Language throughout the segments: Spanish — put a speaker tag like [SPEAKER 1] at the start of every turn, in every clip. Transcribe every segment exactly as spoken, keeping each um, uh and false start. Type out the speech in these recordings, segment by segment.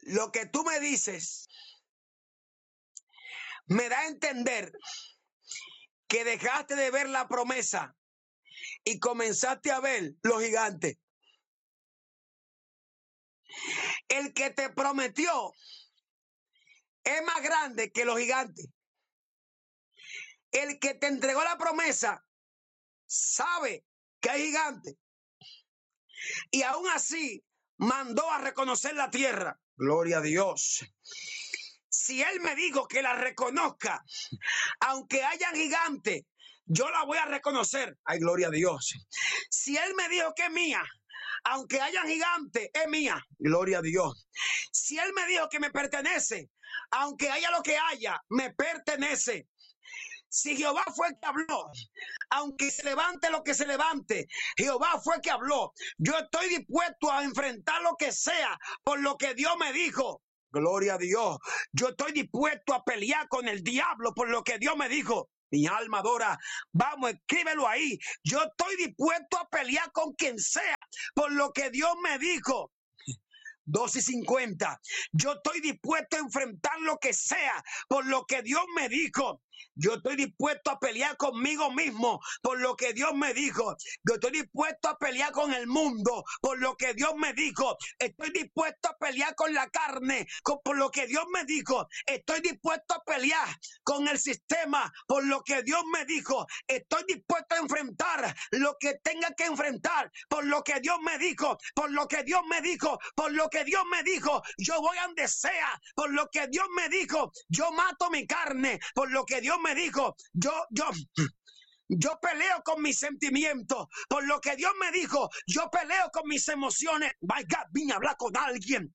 [SPEAKER 1] Lo que tú me dices me da a entender que dejaste de ver la promesa y comenzaste a ver los gigantes. El que te prometió es más grande que los gigantes. El que te entregó la promesa sabe que hay gigantes y aún así mandó a reconocer la tierra. Gloria a Dios. Si él me dijo que la reconozca, aunque hayan gigantes, yo la voy a reconocer. Ay, gloria a Dios. Si él me dijo que es mía, aunque hayan gigantes, es mía. Gloria a Dios. Si él me dijo que me pertenece, aunque haya lo que haya, me pertenece. Si Jehová fue el que habló, aunque se levante lo que se levante, Jehová fue el que habló. Yo estoy dispuesto a enfrentar lo que sea por lo que Dios me dijo. Gloria a Dios. Yo estoy dispuesto a pelear con el diablo por lo que Dios me dijo. Mi alma adora. Vamos, escríbelo ahí. Yo estoy dispuesto a pelear con quien sea por lo que Dios me dijo. dos y cincuenta. Yo estoy dispuesto a enfrentar lo que sea por lo que Dios me dijo. Yo estoy dispuesto a pelear conmigo mismo por lo que Dios me dijo. Yo estoy dispuesto a pelear con el mundo por lo que Dios me dijo. Estoy dispuesto a pelear con la carne con, por lo que Dios me dijo. Estoy dispuesto a pelear con el sistema por lo que Dios me dijo. Estoy dispuesto a enfrentar lo que tenga que enfrentar por lo que Dios me dijo. Por lo que Dios me dijo. Por lo que Dios me dijo. Yo voy a donde sea por lo que Dios me dijo. Yo mato mi carne por lo que Dios me dijo. Yo, yo, yo peleo con mis sentimientos por lo que Dios me dijo. Yo peleo con mis emociones. My God, vine a hablar con alguien.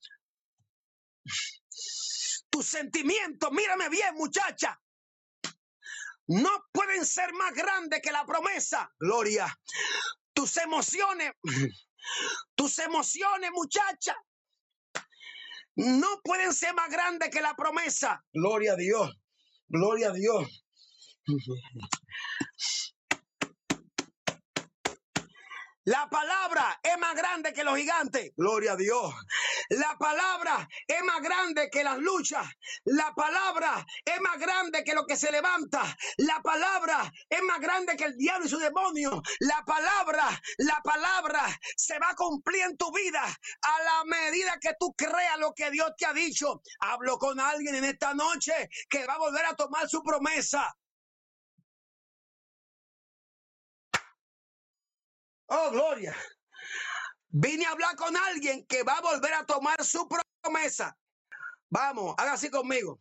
[SPEAKER 1] Tus sentimientos, mírame bien, muchacha, no pueden ser más grandes que la promesa. Gloria. Tus emociones, tus emociones, muchacha, no pueden ser más grandes que la promesa. Gloria a Dios. Gloria a Dios. La palabra es más grande que los gigantes. Gloria a Dios. La palabra es más grande que las luchas. La palabra es más grande que lo que se levanta. La palabra es más grande que el diablo y su demonio. La palabra, la palabra se va a cumplir en tu vida a la medida que tú creas lo que Dios te ha dicho. Hablo con alguien en esta noche que va a volver a tomar su promesa. Oh, gloria. Vine a hablar con alguien que va a volver a tomar su promesa. Vamos, haga así conmigo.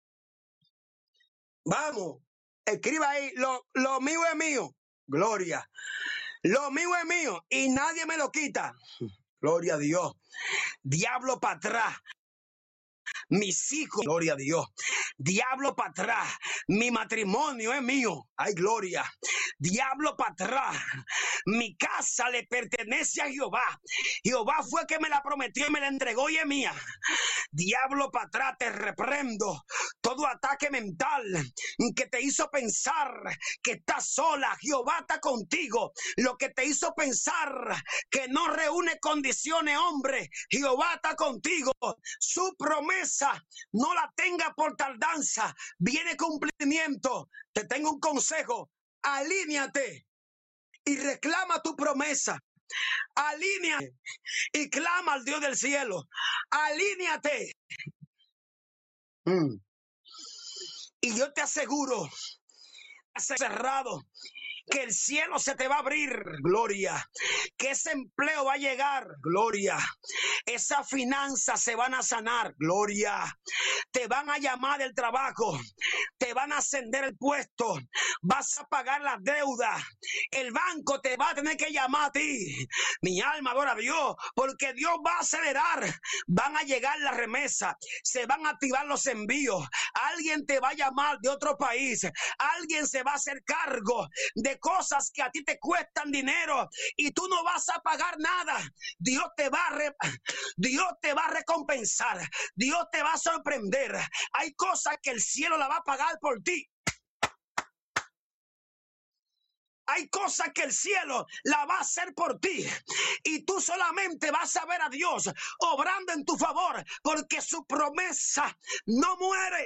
[SPEAKER 1] Vamos, escriba ahí, lo, lo mío es mío. Gloria. Lo mío es mío y nadie me lo quita. Gloria a Dios. Diablo para atrás. Mis hijos, gloria a Dios. Diablo para atrás. Mi matrimonio es mío. Ay, gloria. Diablo para atrás. Mi casa le pertenece a Jehová. Jehová fue que me la prometió y me la entregó y es mía. Diablo para atrás, te reprendo todo ataque mental que te hizo pensar que estás sola. Jehová está contigo. Lo que te hizo pensar que no reúne condiciones, hombre, Jehová está contigo. Su promesa no la tenga por tardanza, viene cumplimiento. Te tengo un consejo: alíñate y reclama tu promesa. Alíñate y clama al Dios del cielo. Alíñate. Mm. Y yo te aseguro, cerrado, que el cielo se te va a abrir, gloria, que ese empleo va a llegar, gloria, esas finanzas se van a sanar, gloria, te van a llamar del trabajo, te van a ascender el puesto, vas a pagar las deudas, el banco te va a tener que llamar a ti. Mi alma adora a Dios, porque Dios va a acelerar, van a llegar las remesas, se van a activar los envíos, alguien te va a llamar de otro país, alguien se va a hacer cargo de cosas que a ti te cuestan dinero y tú no vas a pagar nada. Dios te va a re, Dios te va a recompensar, Dios te va a sorprender. Hay cosas que el cielo la va a pagar por ti. Hay cosas que el cielo la va a hacer por ti y tú solamente vas a ver a Dios obrando en tu favor porque su promesa no muere.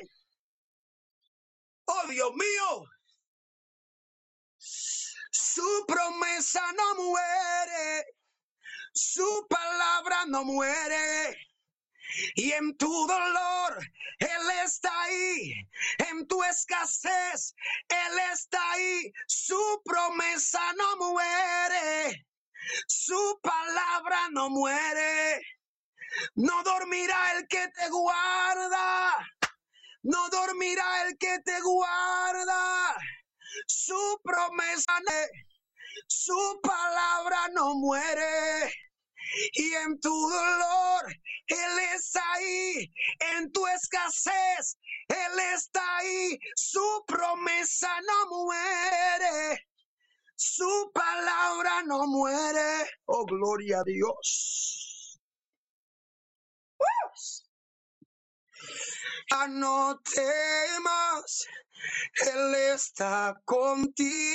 [SPEAKER 1] Oh, Dios mío, su promesa no muere, su palabra no muere. Y en tu dolor, Él está ahí. En tu escasez, Él está ahí. Su promesa no muere. Su palabra no muere. No dormirá el que te guarda. No dormirá el que te guarda. Su promesa, su palabra no muere. Y en tu dolor, Él está ahí. En tu escasez, Él está ahí. Su promesa no muere. Su palabra no muere. Oh, gloria a Dios. Ya no temas, Él está contigo.